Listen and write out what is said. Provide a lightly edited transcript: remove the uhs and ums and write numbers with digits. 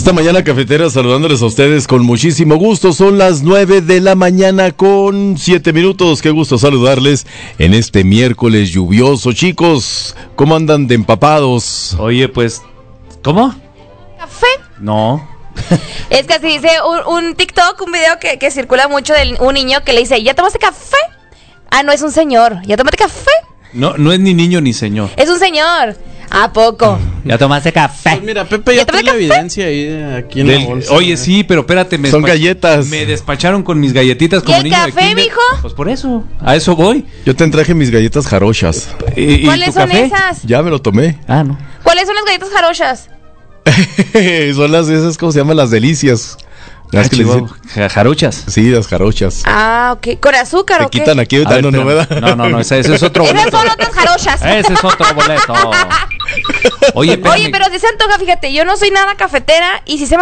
Esta mañana cafetera saludándoles a ustedes con muchísimo gusto. Son las 9 de la mañana con 7 minutos. Qué gusto saludarles en este miércoles lluvioso. Chicos, ¿cómo andan de empapados? Oye, pues, ¿cómo? ¿Café? No. Es que así dice un TikTok, un video que circula mucho de un niño que le dice, ¿ya tomaste café? Ah, no, es un señor. ¿Ya tomaste café? No es ni niño ni señor. Es un señor. ¿A poco? ¿Ya tomaste café? Pues mira, Pepe ya tiene la evidencia ahí aquí en la bolsa. Oye, sí, pero espérate. Son galletas. Me despacharon con mis galletitas como ¿Y el niño café, de kinder. mijo? Pues por eso, a eso voy. Yo te traje mis galletas jarochas. ¿Y ¿Cuáles tu son café? esas? Ya me lo tomé. Ah, no. ¿Cuáles son las galletas jarochas? Son esas, ¿cómo se llaman? Las delicias. Las que le dicen. Jaruchas. Sí, las jarochas. Ah, ok. ¿Con azúcar Te o qué? quitan aquí ahorita, no, ¿verdad? No, ese es otro Esas boleto. son otras jarochas. Ese es otro boleto. Oye, Oye, pero si se antoja, fíjate, yo no soy nada cafetera y si se me